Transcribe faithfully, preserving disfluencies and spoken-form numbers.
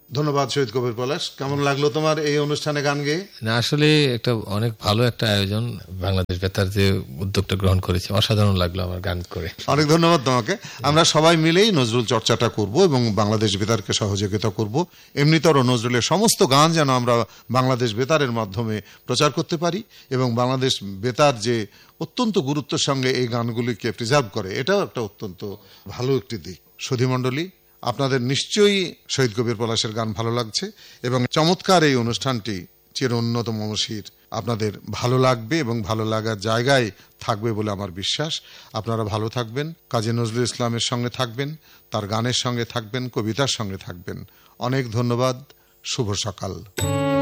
ধন্যবাদ শহীদ কবির পলাশ। কেমন লাগলো তোমার এই অনুষ্ঠানে গান গেয়ে? না আসলে একটা অনেক ভালো একটা আয়োজন, বাংলাদেশ বেতার যে উদ্যোগটা গ্রহণ করেছে অসাধারণ লাগলো আমার গান করে। অনেক ধন্যবাদ তোমাকে। আমরা সবাই মিলেই নজরুল চর্চাটা করব এবং বাংলাদেশ বেতারকে সহযোগিতা করব। এমনিতর নজরুলের সমস্ত গান যেন আমরা বাংলাদেশ বেতারের মাধ্যমে প্রচার করতে পারি এবং বাংলাদেশ বেতার যে অত্যন্ত গুরুত্বের সঙ্গে এই গানগুলিকে প্রিজার্ভ করে, এটাও একটা অত্যন্ত ভালো একটি দিক। সুধীমণ্ডলী, আপনাদের নিশ্চয়ই শহীদ কবির পলাশের গান ভালো লাগছে এবং চমৎকার এই অনুষ্ঠানটি চির উন্নত মমশির আপনাদের ভালো লাগবে এবং ভালো লাগার জায়গায় থাকবে বলে আমার বিশ্বাস। আপনারা ভালো থাকবেন, কাজী নজরুল ইসলামের সঙ্গে থাকবেন, তার গানের সঙ্গে থাকবেন, কবিতার সঙ্গে থাকবেন। অনেক ধন্যবাদ। শুভ সকাল।